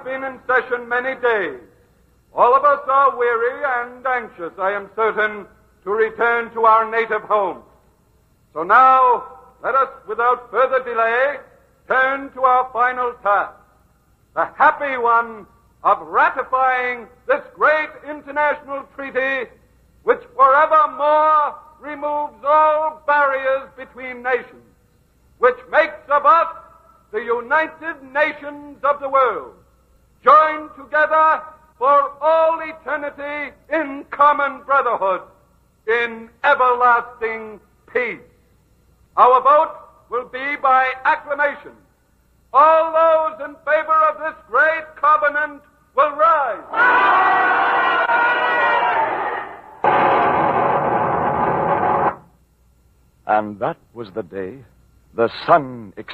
have been in session many days. All of us are weary and anxious, I am certain, to return to our native homes. So now, let us, without further delay, turn to our final task, the happy one of ratifying this great international treaty which forevermore removes all barriers between nations, which makes of us the United Nations of the world, joined together for all eternity in common brotherhood, in everlasting peace. Our vote will be by acclamation. All those in favor of this great covenant will rise. And that was the day the sun